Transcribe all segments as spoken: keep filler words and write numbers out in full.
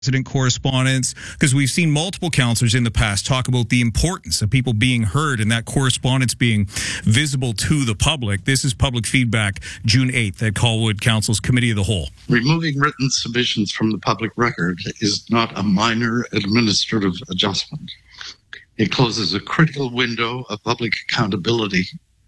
Resident correspondence, because we've seen multiple counselors in the past talk about the importance of people being heard and that correspondence being visible to the public. This is public feedback June eighth at Colwood Council's Committee of the Whole. Removing written submissions from the public record is not a minor administrative adjustment. It closes a critical window of public accountability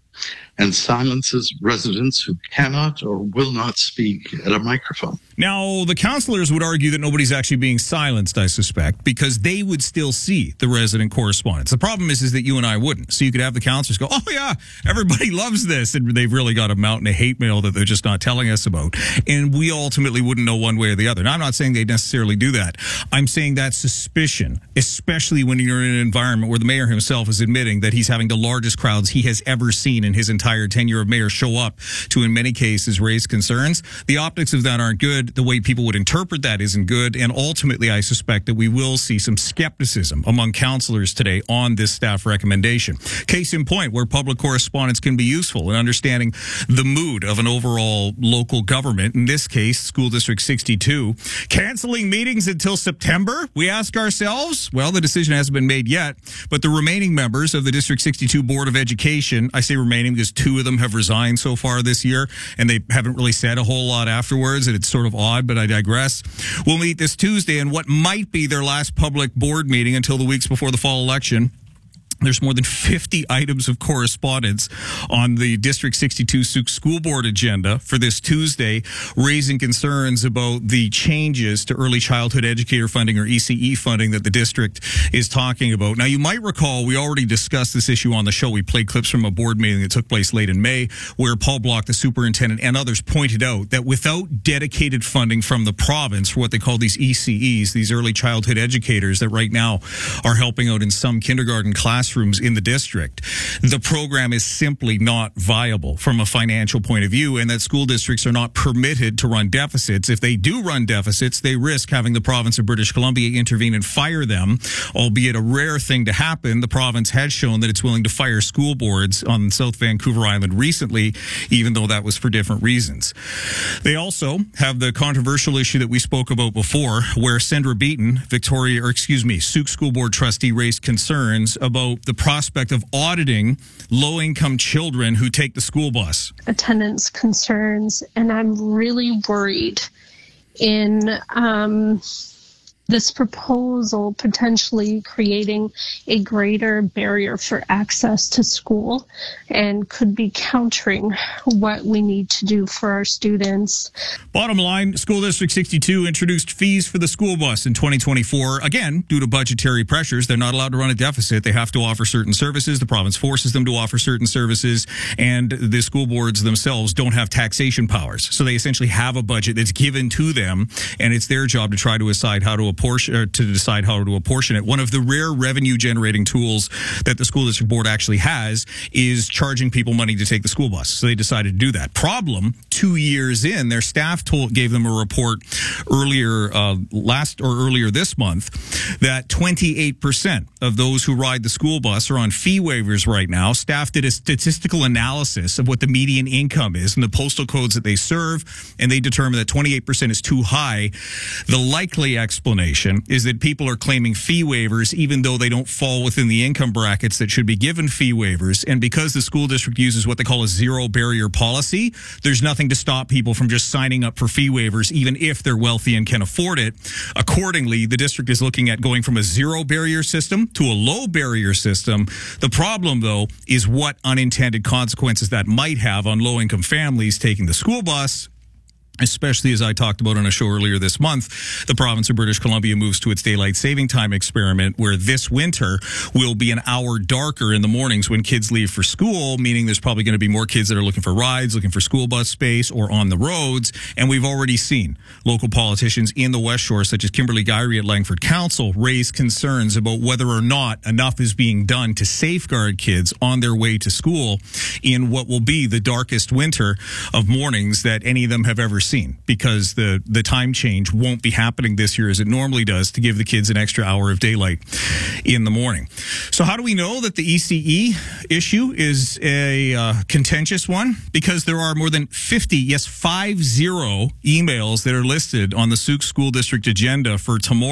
and silences residents who cannot or will not speak at a microphone. Now, the councillors would argue that nobody's actually being silenced, I suspect, because they would still see the resident correspondence. The problem is, is that you and I wouldn't. So you could have the councillors go, oh, yeah, everybody loves this. And they've really got a mountain of hate mail that they're just not telling us about. And we ultimately wouldn't know one way or the other. Now, I'm not saying they necessarily do that. I'm saying that suspicion, especially when you're in an environment where the mayor himself is admitting that he's having the largest crowds he has ever seen in his entire tenure of mayor show up to, in many cases, raise concerns. The optics of that aren't good. The way people would interpret that isn't good. And ultimately, I suspect that we will see some skepticism among councillors today on this staff recommendation. Case in point, where public correspondence can be useful in understanding the mood of an overall local government, in this case, School District sixty-two. Canceling meetings until September, we ask ourselves? Well, the decision hasn't been made yet, but the remaining members of the District sixty-two Board of Education, I say remaining because two of them have resigned so far this year, and they haven't really said a whole lot afterwards, and it's sort of odd, but I digress. We'll meet this Tuesday in what might be their last public board meeting until the weeks before the fall election. There's more than fifty items of correspondence on the District sixty-two School Board agenda for this Tuesday, raising concerns about the changes to early childhood educator funding, or E C E funding, that the district is talking about. Now, you might recall we already discussed this issue on the show. We played clips from a board meeting that took place late in May, where Paul Block, the superintendent, and others pointed out that without dedicated funding from the province for what they call these E C Es, these early childhood educators that right now are helping out in some kindergarten classrooms in the district, the program is simply not viable from a financial point of view, and that school districts are not permitted to run deficits. If they do run deficits, they risk having the province of British Columbia intervene and fire them, albeit a rare thing to happen. The province has shown that it's willing to fire school boards on South Vancouver Island recently, even though that was for different reasons. They also have the controversial issue that we spoke about before, where Sandra Beaton, Victoria, or excuse me, Sault School Board trustee, raised concerns about the prospect of auditing low-income children who take the school bus. Attendance concerns, and I'm really worried in um, this proposal potentially creating a greater barrier for access to school and could be countering what we need to do for our students. Bottom line, School District sixty-two introduced fees for the school bus in twenty twenty-four. Again, due to budgetary pressures, they're not allowed to run a deficit. They have to offer certain services. The province forces them to offer certain services, and the school boards themselves don't have taxation powers. So they essentially have a budget that's given to them, and it's their job to try to decide how to apportion, or to decide how to apportion it. One of the rare revenue generating tools that the school district board actually has is charging people money to take the school bus. So they decided to do that. Problem, two years in, their staff told, gave them a report earlier uh, last or earlier this month that twenty-eight percent of those who ride the school bus are on fee waivers right now. Staff did a statistical analysis of what the median income is and the postal codes that they serve, and they determined that twenty-eight percent is too high. The likely explanation is that people are claiming fee waivers even though they don't fall within the income brackets that should be given fee waivers. And because the school district uses what they call a zero barrier policy, there's nothing to stop people from just signing up for fee waivers, even if they're wealthy and can afford it. Accordingly, the district is looking at going from a zero barrier system to a low barrier system. The problem, though, is what unintended consequences that might have on low income families taking the school bus. Especially as I talked about on a show earlier this month, the province of British Columbia moves to its daylight saving time experiment, where this winter will be an hour darker in the mornings when kids leave for school, meaning there's probably going to be more kids that are looking for rides, looking for school bus space, or on the roads. And we've already seen local politicians in the West Shore, such as Kimberly Gyree at Langford Council, raise concerns about whether or not enough is being done to safeguard kids on their way to school in what will be the darkest winter of mornings that any of them have ever seen, because the, the time change won't be happening this year as it normally does to give the kids an extra hour of daylight in the morning. So how do we know that the E C E issue is a uh, contentious one? Because there are more than fifty, yes, five zero emails that are listed on the Sault School District agenda for tomorrow.